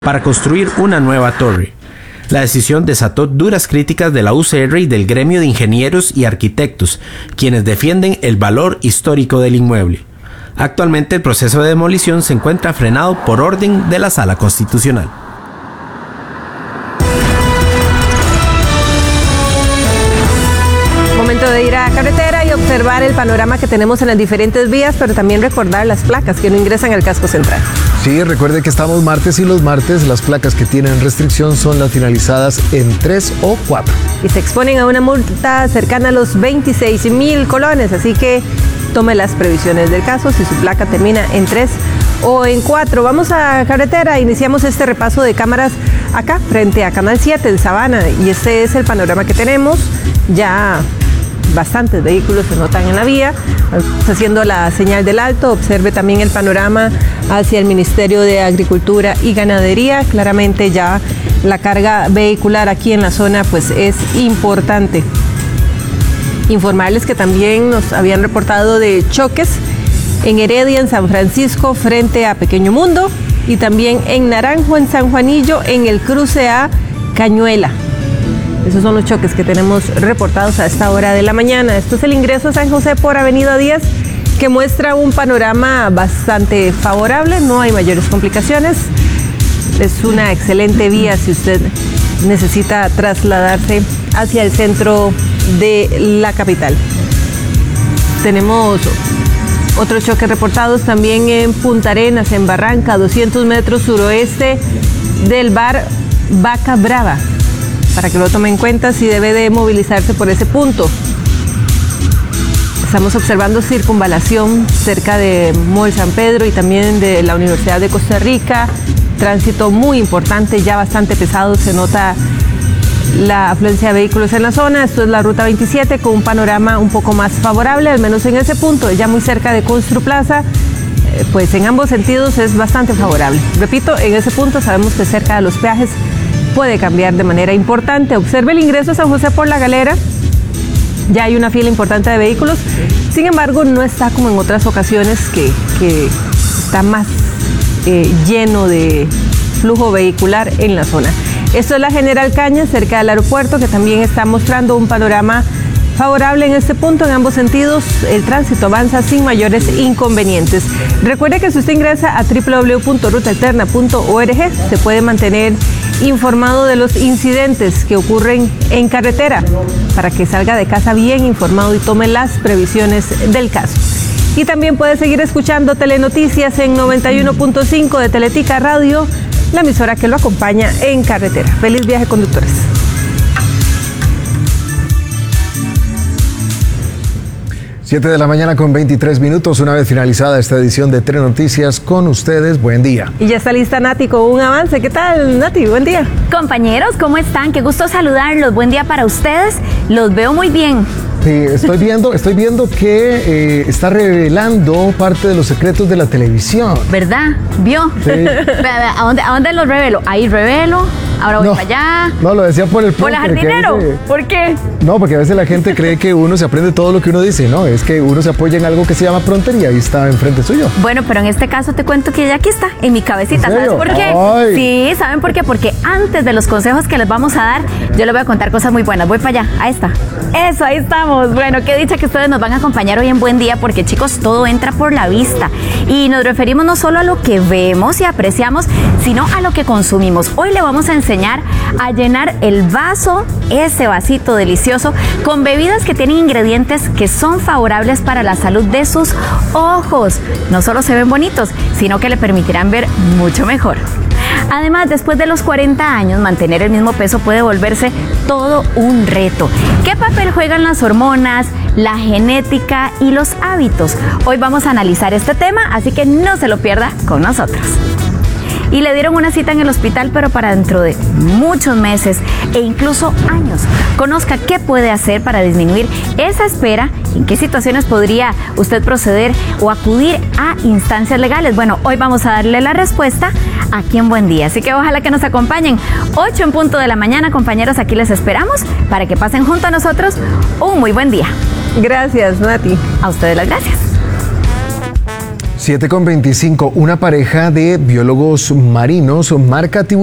para construir una nueva torre. La decisión desató duras críticas de la UCR y del gremio de ingenieros y arquitectos, quienes defienden el valor histórico del inmueble. Actualmente el proceso de demolición se encuentra frenado por orden de la Sala Constitucional. Momento de ir a carretera y observar el panorama que tenemos en las diferentes vías, pero también recordar las placas que no ingresan al casco central. Sí, recuerde que estamos martes y los martes las placas que tienen restricción son las finalizadas en 3 o 4. Y se exponen a una multa cercana a los 26,000 colones, así que tome las previsiones del caso si su placa termina en 3 o en 4. Vamos a carretera, iniciamos este repaso de cámaras acá frente a Canal 7 en Sabana y este es el panorama que tenemos. Ya bastantes vehículos se notan en la vía, haciendo la señal del alto. Observe también el panorama hacia el Ministerio de Agricultura y Ganadería. Claramente ya la carga vehicular aquí en la zona pues es importante. Informarles que también nos habían reportado de choques en Heredia, en San Francisco, frente a Pequeño Mundo, y también en Naranjo, en San Juanillo, en el cruce a Cañuela. Esos son los choques que tenemos reportados a esta hora de la mañana. Esto es el ingreso a San José por Avenida Díaz, que muestra un panorama bastante favorable, no hay mayores complicaciones. Es una excelente vía si usted necesita trasladarse hacia el centro de la capital. Tenemos otros choques reportados también en Punta Arenas, en Barranca, 200 metros suroeste del bar Vaca Brava, para que lo tome en cuenta si debe de movilizarse por ese punto. Estamos observando circunvalación cerca de Mall San Pedro y también de la Universidad de Costa Rica. Tránsito muy importante, ya bastante pesado, se nota la afluencia de vehículos en la zona. Esto es la ruta 27 con un panorama un poco más favorable, al menos en ese punto, ya muy cerca de Construplaza. Pues en ambos sentidos es bastante favorable. Repito, en ese punto sabemos que cerca de los peajes puede cambiar de manera importante. Observe el ingreso a San José por La Galera. Ya hay una fila importante de vehículos. Sin embargo, no está como en otras ocasiones que está más lleno de flujo vehicular en la zona. Esto es la General Cañas, cerca del aeropuerto, que también está mostrando un panorama favorable en este punto. En ambos sentidos, el tránsito avanza sin mayores inconvenientes. Recuerde que si usted ingresa a www.rutaalterna.org, se puede mantener informado de los incidentes que ocurren en carretera, para que salga de casa bien informado y tome las previsiones del caso. Y también puede seguir escuchando Telenoticias en 91.5 de Teletica Radio, la emisora que lo acompaña en carretera. Feliz viaje, conductores. 7 de la mañana con 23 minutos, una vez finalizada esta edición de Telenoticias con ustedes, buen día. Y ya está lista Nati con un avance. ¿Qué tal, Nati? Buen día. Compañeros, ¿cómo están? Qué gusto saludarlos. Buen día para ustedes. Los veo muy bien. Sí, estoy viendo que está revelando parte de los secretos de la televisión. ¿Verdad? ¿Vio? Sí. ¿A dónde los revelo? Ahí revelo. Ahora voy para allá. No, lo decía por el ¿Por la jardinero? ¿Por qué? No, porque a veces la gente cree que uno se aprende todo lo que uno dice, ¿no? Es que uno se apoya en algo que se llama prontería y está enfrente suyo. Bueno, pero en este caso te cuento que ya aquí está, en mi cabecita. ¿Sabes por qué? Ay. Sí, ¿saben por qué? Porque antes de los consejos que les vamos a dar, yo les voy a contar cosas muy buenas. Voy para allá, ahí está. Eso, ahí estamos. Bueno, qué dicha que ustedes nos van a acompañar hoy en Buen Día, porque chicos, todo entra por la vista. Y nos referimos no solo a lo que vemos y apreciamos, sino a lo que consumimos. Hoy le vamos a enseñar a llenar el vaso, ese vasito delicioso, con bebidas que tienen ingredientes que son favorables para la salud de sus ojos. No solo se ven bonitos, sino que le permitirán ver mucho mejor. Además, después de los 40 años, mantener el mismo peso puede volverse todo un reto. ¿Qué papel juegan las hormonas, la genética y los hábitos? Hoy vamos a analizar este tema, así que no se lo pierda con nosotros. Y le dieron una cita en el hospital, pero para dentro de muchos meses e incluso años. Conozca qué puede hacer para disminuir esa espera, en qué situaciones podría usted proceder o acudir a instancias legales. Bueno, hoy vamos a darle la respuesta aquí en Buen Día, así que ojalá que nos acompañen. 8 en punto de la mañana, compañeros, aquí les esperamos para que pasen junto a nosotros un muy buen día. Gracias, Nati. A ustedes las gracias. 7:25, una pareja de biólogos marinos marca tiburones